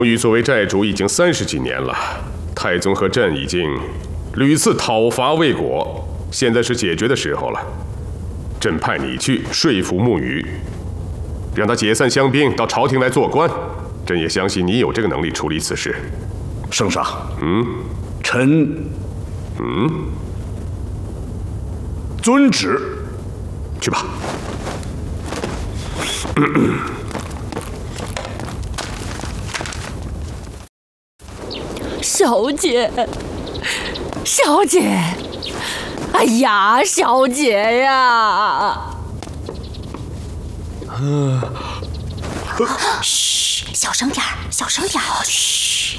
禹作为寨主已经30几年了，太宗和朕已经屡次讨伐未果，现在是解决的时候了。朕派你去说服沐禹，让他解散乡兵，到朝廷来做官。朕也相信你有这个能力处理此事。 圣上，臣遵旨。 去吧。 小姐，小姐，哎呀，小姐呀！ 嘘，小声点儿，小声点儿。嘘，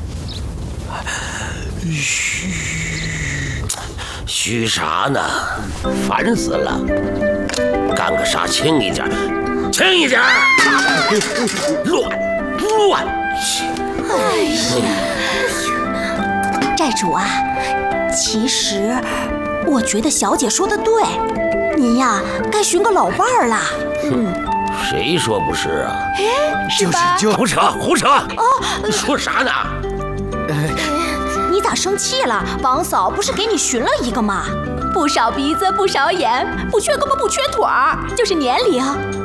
嘘啥呢？烦死了！干个啥轻一点，轻一点！乱！ 哎呀！寨主啊，其实我觉得小姐说的对，您呀该寻个老伴儿了。 谁说不是啊？ 是吧？ 胡扯！哦，说啥呢？ 你咋生气了？王嫂不是给你寻了一个吗？不少鼻子不少眼，不缺胳膊不缺腿儿，就是年龄，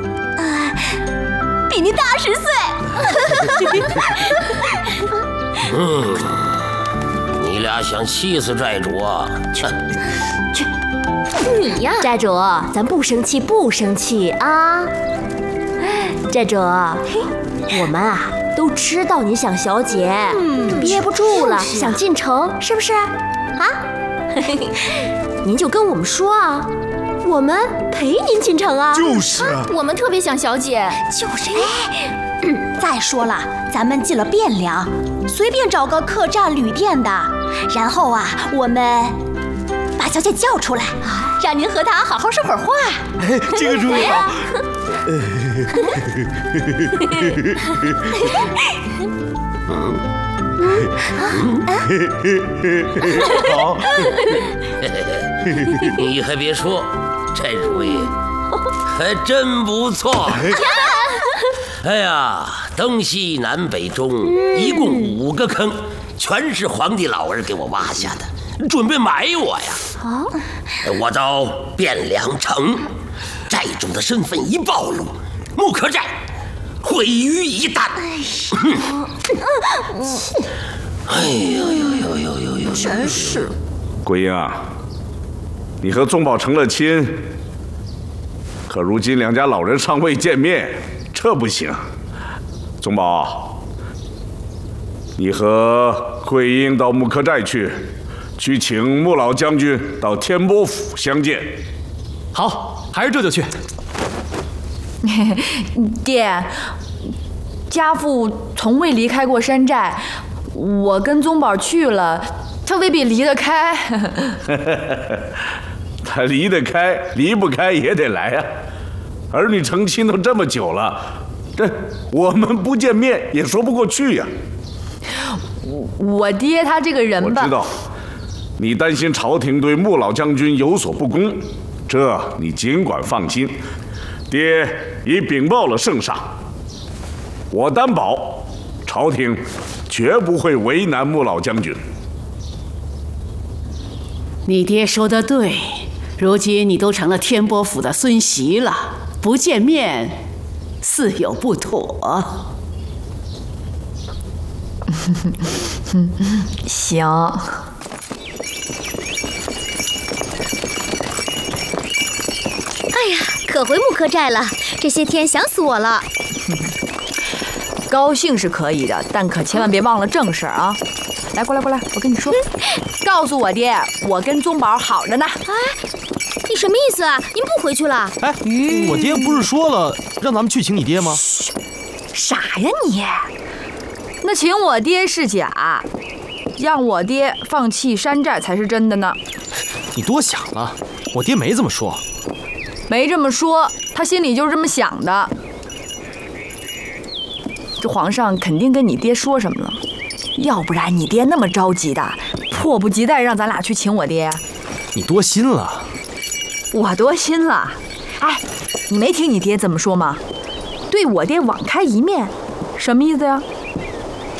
比你大10岁。 你俩想气死寨主啊？去！ 你呀，寨主，咱不生气啊！寨主，我们啊都知道你想小姐，憋不住了，想进城，是不是？啊？您就跟我们说啊，我们陪您进城啊。 就是啊， 我们特别想小姐。 就是。再说了，咱们进了汴梁，随便找个客栈、旅店的，然后啊，我们把小姐叫出来，让您和她好好说会儿话。 这个主意好。好。 你还别说，这主意还真不错。哎呀，东西南北中一共5个坑，全是皇帝老儿给我挖下的，准备埋我呀！我到汴梁城，寨主的身份一暴露，木刻寨毁于一旦。哎呦！ 真是。 桂英啊，你和宗宝成了亲，可如今两家老人尚未见面。这不行，宗宝，你和桂英到木刻寨去请穆老将军到天波府相见。 好，还是这就去。 爹，家父从未离开过山寨，我跟宗宝去了，他未必离得开。 他离得开，离不开也得来啊。儿女成亲都这么久了，这我们不见面也说不过去呀。 我爹他这个人吧， 我知道，你担心朝廷对穆老将军有所不公，这你尽管放心，爹已禀报了圣上，我担保，朝廷绝不会为难穆老将军。 你爹说得对，如今你都成了天波府的孙媳了，不见面似有不妥。 行。 哎呀，可回木刻寨了，这些天想死我了。 高兴是可以的，但可千万别忘了正事啊！来，过来，我跟你说，告诉我爹，我跟宗宝好着呢。 哎，你什么意思啊？您不回去了？ 哎，我爹不是说了让咱们去请你爹吗？ 傻呀你！那请我爹是假，让我爹放弃山寨才是真的呢。 你多想了，我爹没这么说。 没这么说，他心里就是这么想的。这皇上肯定跟你爹说什么了，要不然你爹那么着急的，迫不及待让咱俩去请我爹。 你多心了。 我多心了？哎，你没听你爹怎么说吗？对我爹网开一面，什么意思呀？